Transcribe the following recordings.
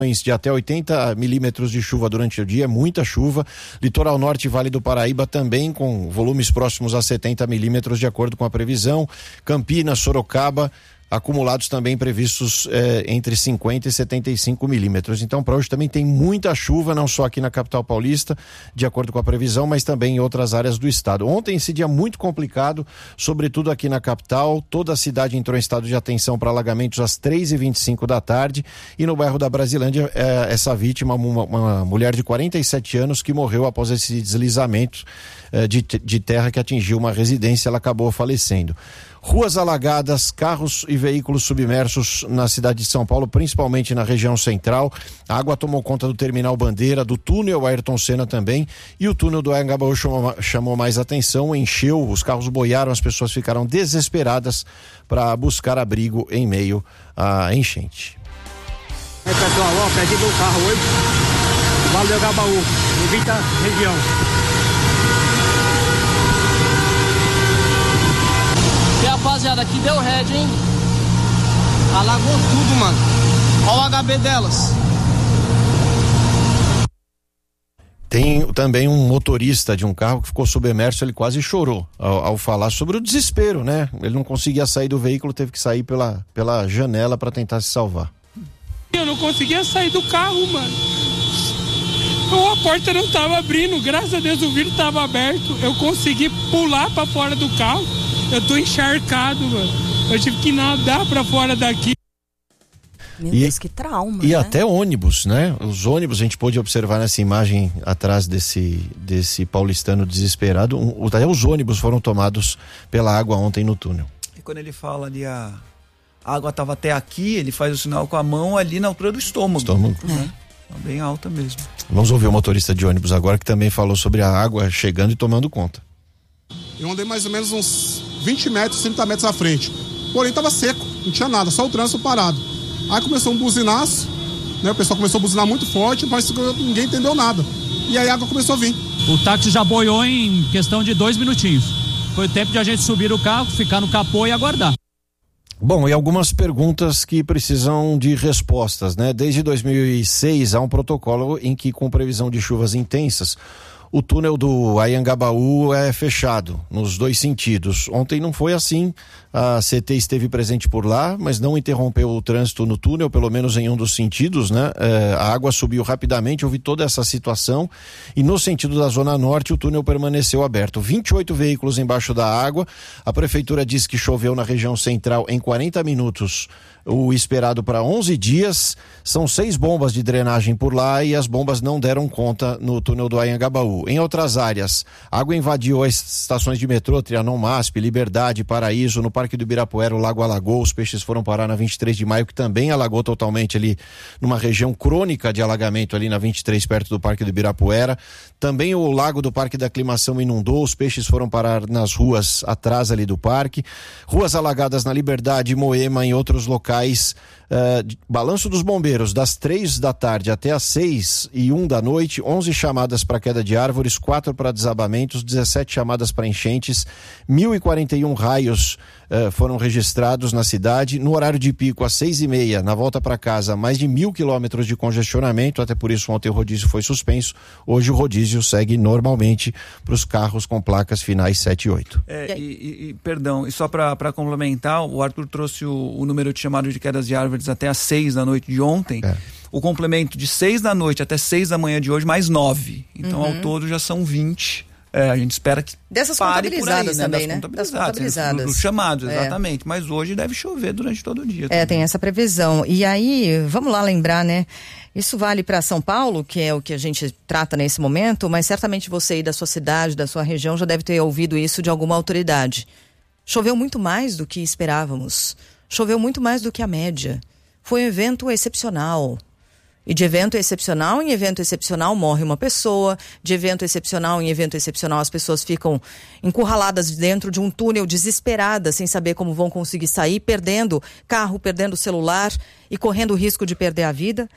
de até 80 milímetros de chuva durante o dia, muita chuva. Litoral Norte e Vale do Paraíba também com volumes próximos a 70 milímetros de acordo com a previsão. Campinas, Sorocaba, acumulados também previstos entre 50 e 75 milímetros. Então, para hoje também tem muita chuva, não só aqui na capital paulista, de acordo com a previsão, mas também em outras áreas do estado. Ontem, esse dia muito complicado, sobretudo aqui na capital. Toda a cidade entrou em estado de atenção para alagamentos às 3h25 da tarde. E no bairro da Brasilândia, essa vítima, uma mulher de 47 anos, que morreu após esse deslizamento de terra que atingiu uma residência, ela acabou falecendo. Ruas alagadas, carros e veículos submersos na cidade de São Paulo, principalmente na região central. A água tomou conta do Terminal Bandeira, do túnel Ayrton Senna também, e o túnel do Anhangabaú chamou mais atenção, encheu, os carros boiaram, as pessoas ficaram desesperadas para buscar abrigo em meio à enchente. Pessoal, perdi meu carro hoje, Vale do Anhangabaú, em Vita região. Rapaziada, aqui deu head, hein? Alagou tudo, mano. Olha o HB delas. Tem também um motorista de um carro que ficou submerso, ele quase chorou ao falar sobre o desespero, né? Ele não conseguia sair do veículo, teve que sair pela janela para tentar se salvar. Eu não conseguia sair do carro, mano. A porta não tava abrindo, graças a Deus o vidro tava aberto. Eu consegui pular para fora do carro. Eu tô encharcado, mano. Eu tive que nadar pra fora daqui. Meu Deus, que trauma, E né? até ônibus, né? Os ônibus, a gente pôde observar nessa imagem atrás desse paulistano desesperado. Até os ônibus foram tomados pela água ontem no túnel. E quando ele fala ali, a água tava até aqui, ele faz o sinal com a mão ali na altura do estômago. Né? Bem alta mesmo. Vamos ouvir o motorista de ônibus agora, que também falou sobre a água chegando e tomando conta. Eu andei mais ou menos uns 20 metros, 30 metros à frente. Porém, estava seco, não tinha nada, só o trânsito parado. Aí começou um buzinaço, né? O pessoal começou a buzinar muito forte, mas ninguém entendeu nada. E aí a água começou a vir. O táxi já boiou em questão de 2 minutinhos. Foi o tempo de a gente subir o carro, ficar no capô e aguardar. Bom, e algumas perguntas que precisam de respostas, né? Desde 2006 há um protocolo em que, com previsão de chuvas intensas, o túnel do Anhangabaú é fechado nos dois sentidos. Ontem não foi assim, a CT esteve presente por lá, mas não interrompeu o trânsito no túnel, pelo menos em um dos sentidos, né? A água subiu rapidamente, houve toda essa situação, e no sentido da Zona Norte o túnel permaneceu aberto. 28 veículos embaixo da água. A prefeitura diz que choveu na região central em 40 minutos, o esperado para 11 dias. São 6 bombas de drenagem por lá e as bombas não deram conta no túnel do Anhangabaú. Em outras áreas, a água invadiu as estações de metrô, Trianon, MASP, Liberdade, Paraíso. No Parque do Ibirapuera o lago alagou, os peixes foram parar na 23 de maio, que também alagou totalmente ali numa região crônica de alagamento ali na 23, perto do Parque do Ibirapuera. Também o lago do Parque da Aclimação inundou, os peixes foram parar nas ruas atrás ali do parque. Ruas alagadas na Liberdade, Moema, em outros locais. Balanço dos bombeiros, das 3 da tarde até as 6h01 da noite, 11 chamadas para queda de árvores, 4 para desabamentos, 17 chamadas para enchentes, 1.041 raios foram registrados na cidade. No horário de pico, às 6h30, na volta para casa, mais de 1.000 quilômetros de congestionamento, até por isso ontem o rodízio foi suspenso. Hoje o rodízio segue normalmente para os carros com placas finais 7 e 8. Perdão, e só para complementar, o Arthur trouxe o número de chamadas de quedas de árvores até às 6 da noite de ontem. O complemento de 6 da noite até 6 da manhã de hoje, mais 9. Então, ao todo já são 20. A gente espera que dessas pare contabilizadas por aí, também, né? Das contabilizadas. Dos chamados, exatamente. Mas hoje deve chover durante todo o dia. Tem essa previsão. E aí, vamos lá lembrar, né? Isso vale para São Paulo, que é o que a gente trata nesse momento, mas certamente você aí da sua cidade, da sua região, já deve ter ouvido isso de alguma autoridade. Choveu muito mais do que esperávamos. Choveu muito mais do que a média. Foi um evento excepcional. E de evento excepcional em evento excepcional morre uma pessoa. De evento excepcional em evento excepcional as pessoas ficam encurraladas dentro de um túnel, desesperadas, sem saber como vão conseguir sair, perdendo carro, perdendo celular e correndo o risco de perder a vida.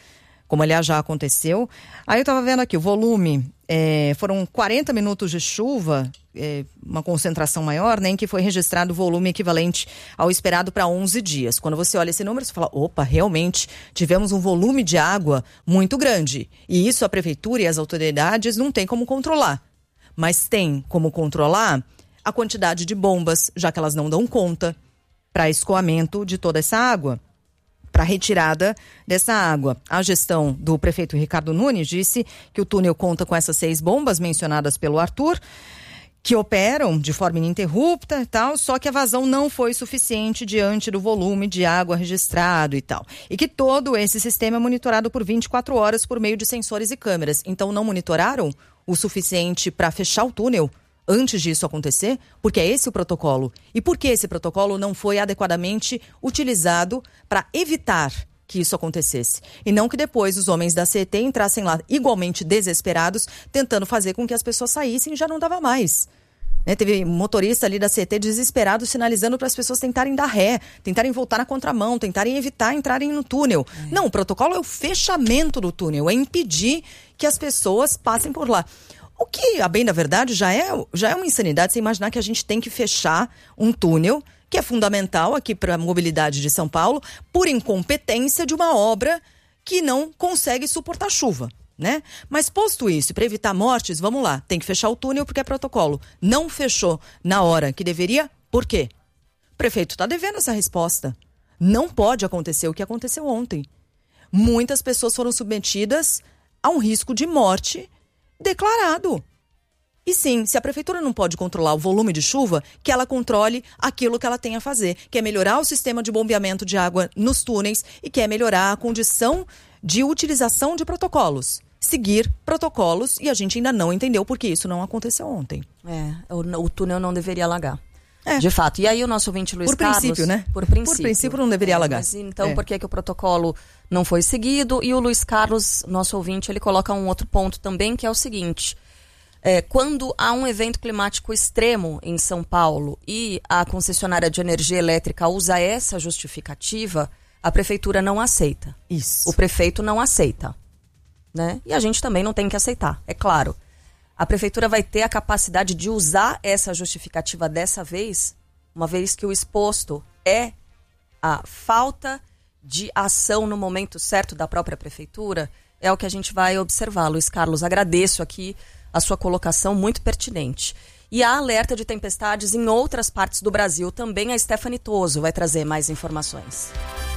como aliás já aconteceu. Aí eu estava vendo aqui, o volume, foram 40 minutos de chuva, uma concentração maior, né, em que foi registrado o volume equivalente ao esperado para 11 dias. Quando você olha esse número, você fala, opa, realmente tivemos um volume de água muito grande. E isso a prefeitura e as autoridades não têm como controlar. Mas tem como controlar a quantidade de bombas, já que elas não dão conta, para escoamento de toda essa água, para retirada dessa água. A gestão do prefeito Ricardo Nunes disse que o túnel conta com essas 6 bombas mencionadas pelo Arthur, que operam de forma ininterrupta e tal, só que a vazão não foi suficiente diante do volume de água registrado e tal. E que todo esse sistema é monitorado por 24 horas por meio de sensores e câmeras. Então não monitoraram o suficiente para fechar o túnel antes disso acontecer? Porque é esse o protocolo. E por que esse protocolo não foi adequadamente utilizado para evitar que isso acontecesse? E não que depois os homens da CET entrassem lá igualmente desesperados, tentando fazer com que as pessoas saíssem e já não dava mais. Né? Teve motorista ali da CET desesperado, sinalizando para as pessoas tentarem dar ré, tentarem voltar na contramão, tentarem evitar entrarem no túnel. Não, o protocolo é o fechamento do túnel, é impedir que as pessoas passem por lá. O que, a bem da verdade, já é uma insanidade você imaginar que a gente tem que fechar um túnel que é fundamental aqui para a mobilidade de São Paulo por incompetência de uma obra que não consegue suportar chuva, né? Mas posto isso, para evitar mortes, vamos lá, tem que fechar o túnel porque é protocolo. Não fechou na hora que deveria, por quê? O prefeito está devendo essa resposta. Não pode acontecer o que aconteceu ontem. Muitas pessoas foram submetidas a um risco de morte declarado. E sim, se a prefeitura não pode controlar o volume de chuva, que ela controle aquilo que ela tem a fazer, que é melhorar o sistema de bombeamento de água nos túneis e que é melhorar a condição de utilização de protocolos. Seguir protocolos, e a gente ainda não entendeu por que isso não aconteceu ontem. O túnel não deveria alagar. De fato. E aí o nosso ouvinte Luiz Carlos... Por princípio, né? Por princípio. Por princípio não deveria alagar. Mas então por que o protocolo não foi seguido? E o Luiz Carlos, nosso ouvinte, ele coloca um outro ponto também, que é o seguinte... quando há um evento climático extremo em São Paulo e a concessionária de energia elétrica usa essa justificativa, a prefeitura não aceita. Isso. O prefeito não aceita. Né? E a gente também não tem que aceitar, é claro. A prefeitura vai ter a capacidade de usar essa justificativa dessa vez, uma vez que o exposto é a falta de ação no momento certo da própria prefeitura, é o que a gente vai observar. Luiz Carlos, agradeço aqui a sua colocação muito pertinente. E há alerta de tempestades em outras partes do Brasil. Também a Stephanie Toso vai trazer mais informações.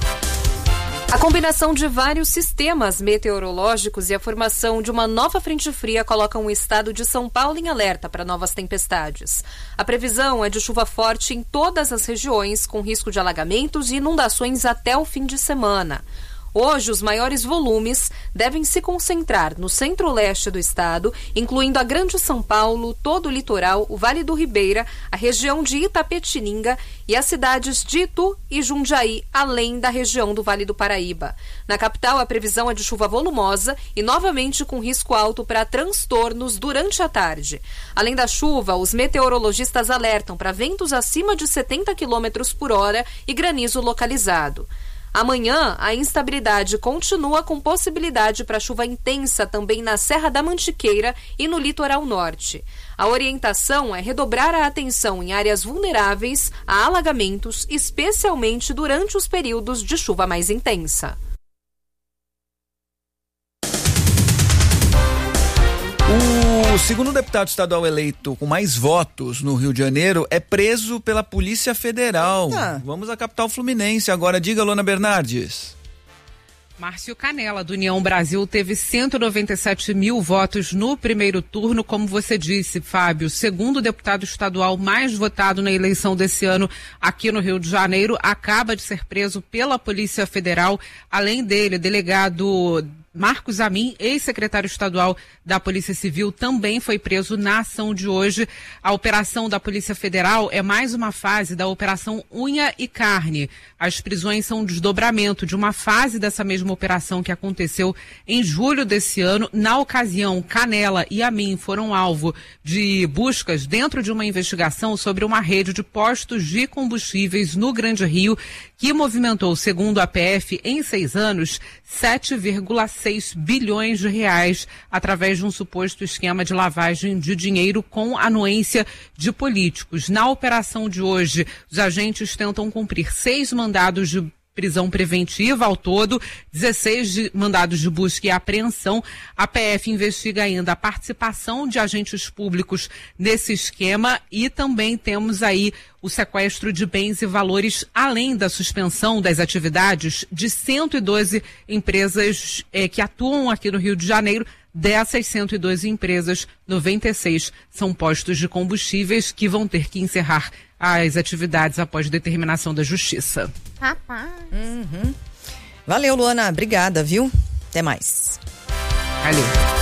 A combinação de vários sistemas meteorológicos e a formação de uma nova frente fria colocam o estado de São Paulo em alerta para novas tempestades. A previsão é de chuva forte em todas as regiões, com risco de alagamentos e inundações até o fim de semana. Hoje, os maiores volumes devem se concentrar no centro-leste do estado, incluindo a Grande São Paulo, todo o litoral, o Vale do Ribeira, a região de Itapetininga e as cidades de Itu e Jundiaí, além da região do Vale do Paraíba. Na capital, a previsão é de chuva volumosa e novamente com risco alto para transtornos durante a tarde. Além da chuva, os meteorologistas alertam para ventos acima de 70 km por hora e granizo localizado. Amanhã, a instabilidade continua com possibilidade para chuva intensa também na Serra da Mantiqueira e no litoral norte. A orientação é redobrar a atenção em áreas vulneráveis a alagamentos, especialmente durante os períodos de chuva mais intensa. O segundo deputado estadual eleito com mais votos no Rio de Janeiro é preso pela Polícia Federal. Vamos à capital fluminense agora. Diga, Lona Bernardes. Márcio Canela, do União Brasil, teve 197 mil votos no primeiro turno, como você disse, Fábio. Segundo deputado estadual mais votado na eleição desse ano aqui no Rio de Janeiro, acaba de ser preso pela Polícia Federal. Além dele, delegado Marcos Amin, ex-secretário estadual da Polícia Civil, também foi preso na ação de hoje. A operação da Polícia Federal é mais uma fase da Operação Unha e Carne. As prisões são um desdobramento de uma fase dessa mesma operação que aconteceu em julho desse ano. Na ocasião, Canela e Amin foram alvo de buscas dentro de uma investigação sobre uma rede de postos de combustíveis no Grande Rio, que movimentou, segundo a PF, em 6 anos, 7,7 6 bilhões de reais através de um suposto esquema de lavagem de dinheiro com anuência de políticos. Na operação de hoje, os agentes tentam cumprir 6 mandados de prisão preventiva ao todo, 16 mandados de busca e apreensão. A PF investiga ainda a participação de agentes públicos nesse esquema e também temos aí o sequestro de bens e valores, além da suspensão das atividades de 112 empresas que atuam aqui no Rio de Janeiro. Dessas 112 empresas, 96 são postos de combustíveis que vão ter que encerrar as atividades após determinação da Justiça. Rapaz. Valeu, Luana. Obrigada, viu? Até mais. Valeu.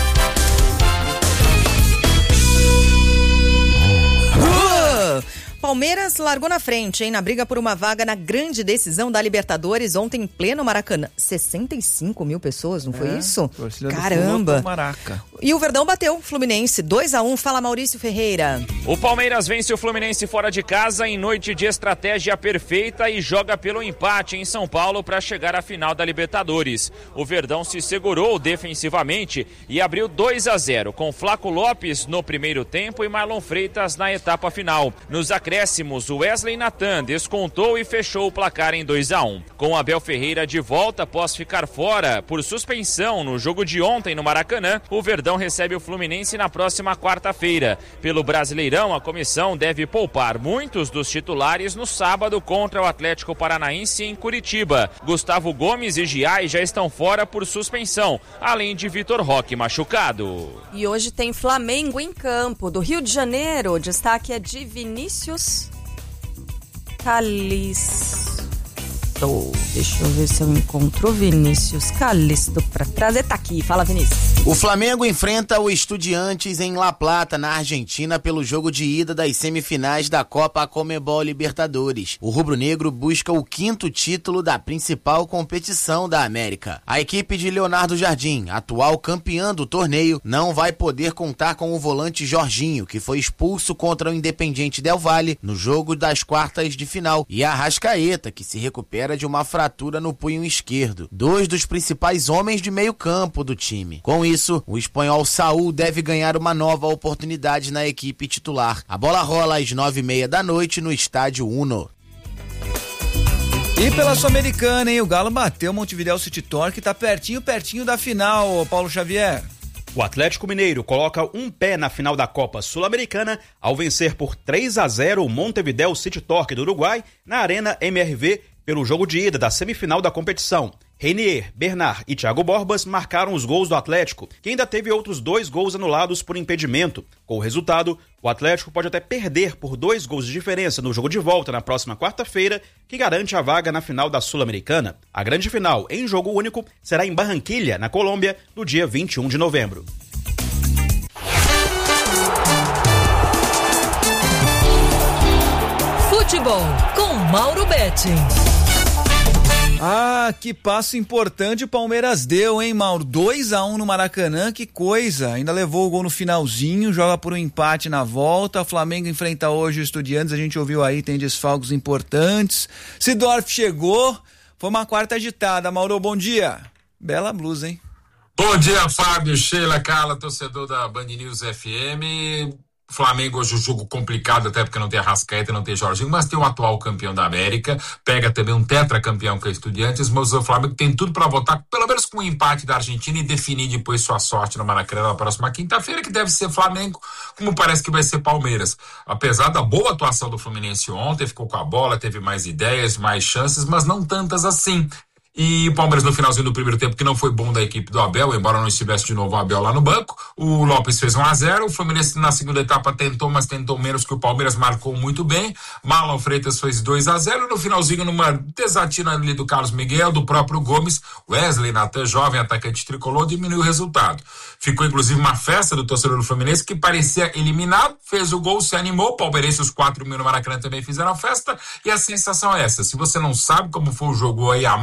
Palmeiras largou na frente, hein? Na briga por uma vaga na grande decisão da Libertadores ontem em pleno Maracanã. 65 mil pessoas, não foi isso? Caramba! E o Verdão bateu o Fluminense 2-1. Fala, Maurício Ferreira. O Palmeiras vence o Fluminense fora de casa em noite de estratégia perfeita e joga pelo empate em São Paulo para chegar à final da Libertadores. O Verdão se segurou defensivamente e abriu 2-0 com Flaco Lopes no primeiro tempo e Marlon Freitas na etapa final. Nos acréscimos, o Wesley Nathan descontou e fechou o placar em 2-1. Com Abel Ferreira de volta após ficar fora por suspensão no jogo de ontem no Maracanã, o Verdão recebe o Fluminense na próxima quarta-feira. Pelo Brasileirão, a comissão deve poupar muitos dos titulares no sábado contra o Atlético Paranaense em Curitiba. Gustavo Gomes e Giai já estão fora por suspensão, além de Vitor Roque machucado. E hoje tem Flamengo em campo. Do Rio de Janeiro, o destaque é de Vinícius Calisto. Deixa eu ver se eu encontro o Vinícius Calisto pra trazer. Tá aqui, fala, Vinícius. O Flamengo enfrenta o Estudiantes em La Plata, na Argentina, pelo jogo de ida das semifinais da Copa Conmebol Libertadores. O rubro-negro busca o 5º título da principal competição da América. A equipe de Leonardo Jardim, atual campeã do torneio, não vai poder contar com o volante Jorginho, que foi expulso contra o Independiente Del Valle no jogo das quartas de final, e a Arrascaeta, que se recupera de uma fratura no punho esquerdo. 2 dos principais homens de meio campo do time. Com isso, o espanhol Saúl deve ganhar uma nova oportunidade na equipe titular. A bola rola às 9h30 da noite no Estádio Uno. E pela Sul-Americana, hein? O Galo bateu o Montevidéu City Torque, tá pertinho da final, Paulo Xavier. O Atlético Mineiro coloca um pé na final da Copa Sul-Americana ao vencer por 3-0 o Montevidéu City Torque do Uruguai na Arena MRV pelo jogo de ida da semifinal da competição. Reinier, Bernard e Thiago Borbas marcaram os gols do Atlético, que ainda teve outros 2 gols anulados por impedimento. Com o resultado, o Atlético pode até perder por 2 gols de diferença no jogo de volta na próxima quarta-feira, que garante a vaga na final da Sul-Americana. A grande final, em jogo único, será em Barranquilha, na Colômbia, no dia 21 de novembro. Futebol com Mauro Betting. Ah, que passo importante o Palmeiras deu, hein, Mauro? 2-1 no Maracanã, que coisa. Ainda levou o gol no finalzinho, joga por um empate na volta. O Flamengo enfrenta hoje o Estudiantes, a gente ouviu aí, tem desfalques importantes. Sidorf chegou, foi uma quarta agitada. Mauro, bom dia. Bela blusa, hein? Bom dia, Fábio, Sheila, Carla, torcedor da Band News FM. Flamengo hoje um jogo complicado, até porque não tem Arrascaeta, não tem Jorginho, mas tem o atual campeão da América, pega também um tetracampeão que é Estudiantes, mas o Flamengo tem tudo para voltar, pelo menos com o empate da Argentina e definir depois sua sorte no Maracanã na próxima quinta-feira, que deve ser Flamengo, como parece que vai ser Palmeiras. Apesar da boa atuação do Fluminense ontem, ficou com a bola, teve mais ideias, mais chances, mas não tantas assim. E o Palmeiras no finalzinho do primeiro tempo, que não foi bom da equipe do Abel, embora não estivesse de novo o Abel lá no banco. O Lopes fez 1-0, o Fluminense na segunda etapa tentou, mas tentou menos, que o Palmeiras marcou muito bem. Marlon Freitas fez 2-0, no finalzinho, numa desatina ali do Carlos Miguel, do próprio Gomes, Wesley Nathan, jovem atacante tricolor, diminuiu o resultado. Ficou inclusive uma festa do torcedor do Fluminense, que parecia eliminado, fez o gol, se animou, o palmeirense, os 4.000 no Maracanã também fizeram a festa, e a sensação é essa: se você não sabe como foi o jogo aí, a marcha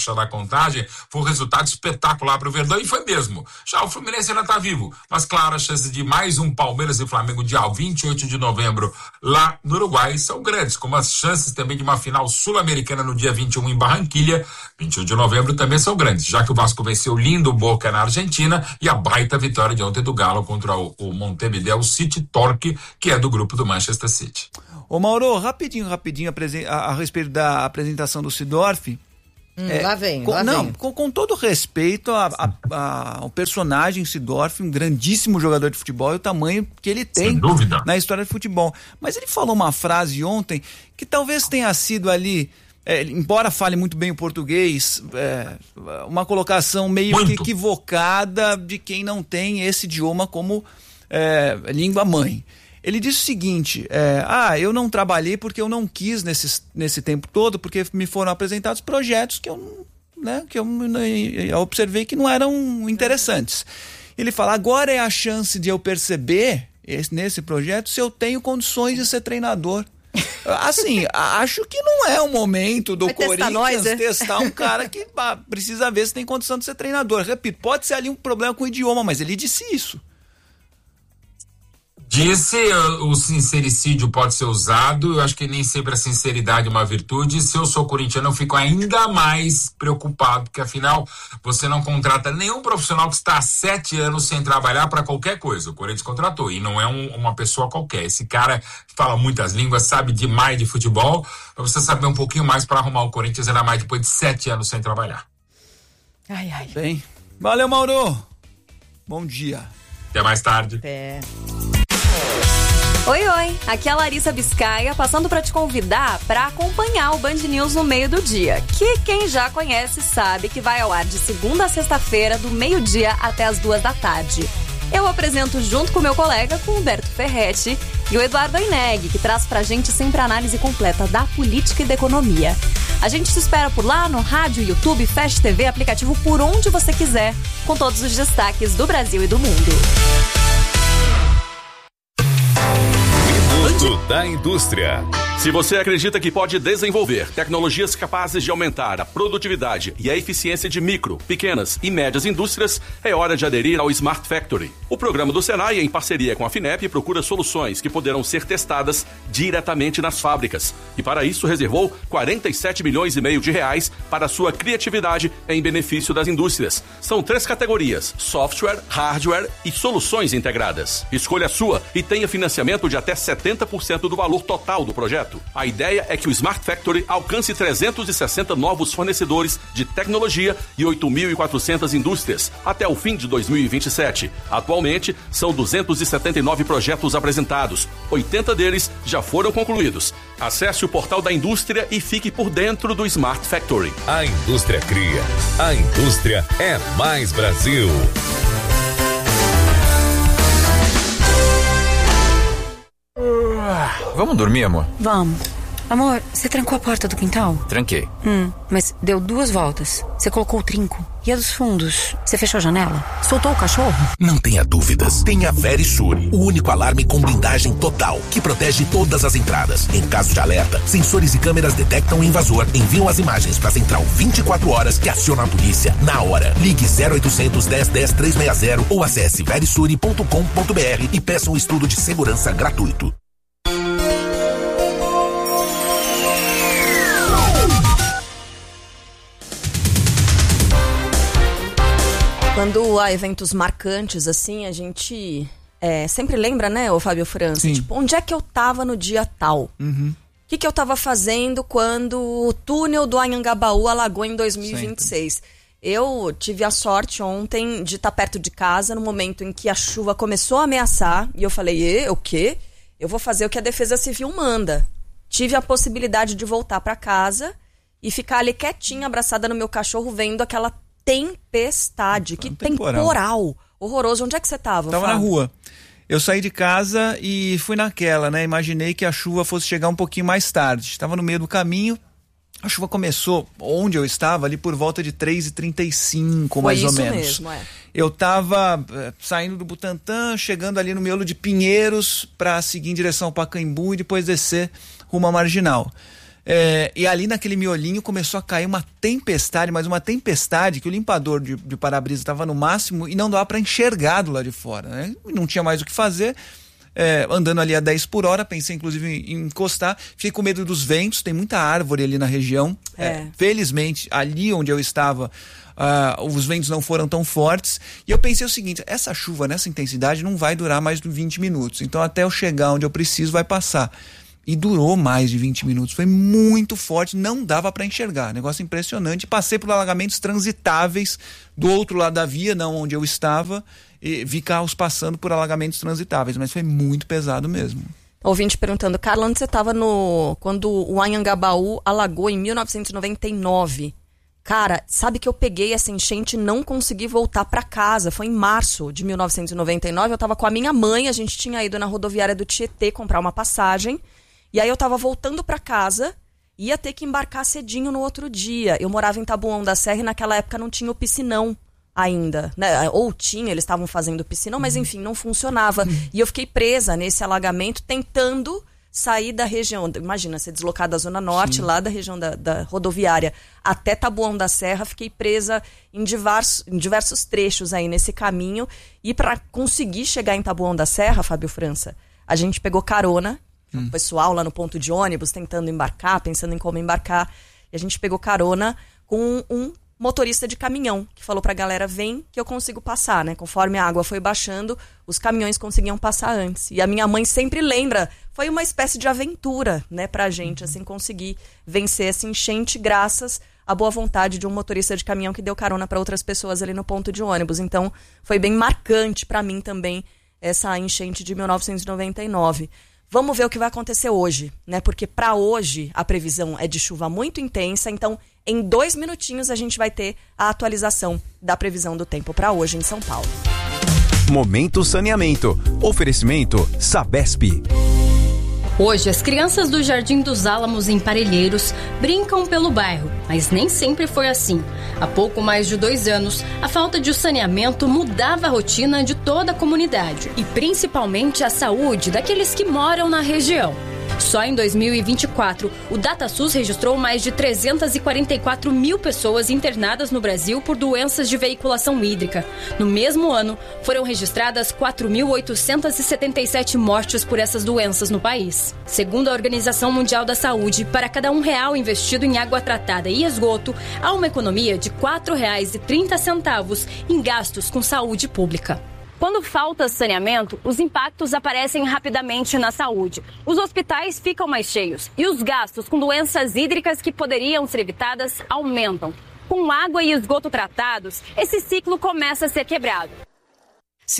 baixa da contagem, foi um resultado espetacular para o Verdão, e foi mesmo. Já o Fluminense ainda está vivo, mas claro, as chances de mais um Palmeiras e Flamengo dia 28 de novembro lá no Uruguai são grandes, como as chances também de uma final sul-americana no dia 21 em Barranquilha, 21 de novembro também são grandes, já que o Vasco venceu lindo Boca na Argentina e a baita vitória de ontem do Galo contra o Montevideo City Torque, que é do grupo do Manchester City. Ô Mauro, rapidinho, a respeito da apresentação do Seedorf. Lá vem. Com todo respeito ao personagem Seedorf, um grandíssimo jogador de futebol e o tamanho que ele tem na história de futebol. Mas ele falou uma frase ontem que talvez tenha sido ali, embora fale muito bem o português, uma colocação meio que equivocada de quem não tem esse idioma como língua mãe. Ele disse o seguinte, eu não trabalhei porque eu não quis nesse tempo todo, porque me foram apresentados projetos que eu observei que não eram interessantes. Ele fala, agora é a chance de eu perceber nesse projeto se eu tenho condições de ser treinador. Assim, acho que não é o momento do Corinthians testar um cara que precisa ver se tem condição de ser treinador. Repito, pode ser ali um problema com o idioma, mas ele disse isso. Disse, o sincericídio pode ser usado, eu acho que nem sempre a sinceridade é uma virtude. Se eu sou corintiano, eu fico ainda mais preocupado, porque afinal você não contrata nenhum profissional que está há 7 anos sem trabalhar para qualquer coisa. O Corinthians contratou, e não é uma pessoa qualquer. Esse cara fala muitas línguas, sabe demais de futebol. Pra você saber um pouquinho mais para arrumar o Corinthians, era mais depois de 7 anos sem trabalhar. Bem, valeu, Mauro. Bom dia. Até mais tarde. Oi, aqui é a Larissa Biscaia, passando para te convidar para acompanhar o Band News no meio do dia, que quem já conhece sabe que vai ao ar de segunda a sexta-feira, do meio-dia até as 2 da tarde. Eu apresento junto com o meu colega, com o Humberto Ferretti, e o Eduardo Aineg, que traz pra gente sempre a análise completa da política e da economia. A gente se espera por lá no rádio, YouTube, Fast TV, aplicativo, por onde você quiser, com todos os destaques do Brasil e do mundo. Da indústria. Se você acredita que pode desenvolver tecnologias capazes de aumentar a produtividade e a eficiência de micro, pequenas e médias indústrias, é hora de aderir ao Smart Factory. O programa do Senai, em parceria com a FINEP, procura soluções que poderão ser testadas diretamente nas fábricas. E para isso reservou 47 milhões e meio de reais para sua criatividade em benefício das indústrias. São 3 categorias: software, hardware e soluções integradas. Escolha a sua e tenha financiamento de até 70% do valor total do projeto. A ideia é que o Smart Factory alcance 360 novos fornecedores de tecnologia e 8.400 indústrias até o fim de 2027. Atualmente, são 279 projetos apresentados. 80 deles já foram concluídos. Acesse o portal da indústria e fique por dentro do Smart Factory. A indústria cria. A indústria é mais Brasil. Vamos dormir, amor? Vamos. Amor, você trancou a porta do quintal? Tranquei. Mas deu 2 voltas. Você colocou o trinco. E a dos fundos? Você fechou a janela? Soltou o cachorro? Não tenha dúvidas. Tenha Verisure, o único alarme com blindagem total, que protege todas as entradas. Em caso de alerta, sensores e câmeras detectam o invasor, enviam as imagens para a central 24 horas, que aciona a polícia na hora. Ligue 0800 10 10 360 ou acesse verisure.com.br e peça um estudo de segurança gratuito. Quando há eventos marcantes, assim, a gente sempre lembra, né, ô Fábio França? Sim. Tipo, onde é que eu tava no dia tal? O que eu tava fazendo quando o túnel do Anhangabaú alagou em 2026? Sempre. Eu tive a sorte ontem de estar perto de casa no momento em que a chuva começou a ameaçar. E eu falei, o quê? Eu vou fazer o que a Defesa Civil manda. Tive a possibilidade de voltar para casa e ficar ali quietinha, abraçada no meu cachorro, vendo aquela tempestade, que temporal horroroso. Onde é que você tava? Tava na rua. Eu saí de casa e fui naquela, né? Imaginei que a chuva fosse chegar um pouquinho mais tarde. Estava no meio do caminho. A chuva começou, onde eu estava, ali por volta de 3h35, mais ou menos. Mesmo, Eu estava saindo do Butantã, chegando ali no miolo de Pinheiros para seguir em direção ao Pacaembu e depois descer rumo à Marginal. E ali naquele miolinho começou a cair uma tempestade, mas uma tempestade que o limpador de para-brisa estava no máximo e não dava para enxergar do lado de fora, né? Não tinha mais o que fazer, andando ali a 10 por hora, pensei inclusive em encostar, fiquei com medo dos ventos, tem muita árvore ali na região, felizmente ali onde eu estava os ventos não foram tão fortes, e eu pensei o seguinte: essa chuva nessa intensidade não vai durar mais de 20 minutos, então até eu chegar onde eu preciso vai passar. E durou mais de 20 minutos, foi muito forte, não dava para enxergar, negócio impressionante. Passei por alagamentos transitáveis do outro lado da via, não onde eu estava, e vi carros passando por alagamentos transitáveis, mas foi muito pesado mesmo. Ouvinte perguntando: Carla, onde você estava quando o Anhangabaú alagou em 1999? Cara, sabe que eu peguei essa enchente e não consegui voltar para casa. Foi em março de 1999, eu estava com a minha mãe, a gente tinha ido na rodoviária do Tietê comprar uma passagem. E aí eu tava voltando pra casa, ia ter que embarcar cedinho no outro dia. Eu morava em Taboão da Serra e naquela época não tinha o piscinão ainda, né? Ou tinha, eles estavam fazendo piscinão, mas enfim, não funcionava. E eu fiquei presa nesse alagamento, tentando sair da região. Imagina, ser deslocada da Zona Norte, lá da região da rodoviária, até Taboão da Serra. Fiquei presa em diversos trechos aí nesse caminho. E para conseguir chegar em Taboão da Serra, Fábio França, a gente pegou carona. O pessoal lá no ponto de ônibus tentando embarcar, pensando em como embarcar. E a gente pegou carona com um motorista de caminhão que falou pra galera: vem que eu consigo passar, né? Conforme a água foi baixando, os caminhões conseguiam passar antes. E a minha mãe sempre lembra, foi uma espécie de aventura, né, pra gente, assim, conseguir vencer essa enchente graças à boa vontade de um motorista de caminhão que deu carona para outras pessoas ali no ponto de ônibus. Então, foi bem marcante pra mim também essa enchente de 1999. Vamos ver o que vai acontecer hoje, né? Porque para hoje a previsão é de chuva muito intensa, então em 2 minutinhos a gente vai ter a atualização da previsão do tempo para hoje em São Paulo. Momento Saneamento. Oferecimento Sabesp. Hoje, as crianças do Jardim dos Álamos em Parelheiros brincam pelo bairro, mas nem sempre foi assim. Há pouco mais de 2 anos, a falta de saneamento mudava a rotina de toda a comunidade e principalmente a saúde daqueles que moram na região. Só em 2024, o DataSUS registrou mais de 344 mil pessoas internadas no Brasil por doenças de veiculação hídrica. No mesmo ano, foram registradas 4.877 mortes por essas doenças no país. Segundo a Organização Mundial da Saúde, para cada R$1 investido em água tratada e esgoto, há uma economia de R$ 4,30 em gastos com saúde pública. Quando falta saneamento, os impactos aparecem rapidamente na saúde. Os hospitais ficam mais cheios e os gastos com doenças hídricas que poderiam ser evitadas aumentam. Com água e esgoto tratados, esse ciclo começa a ser quebrado.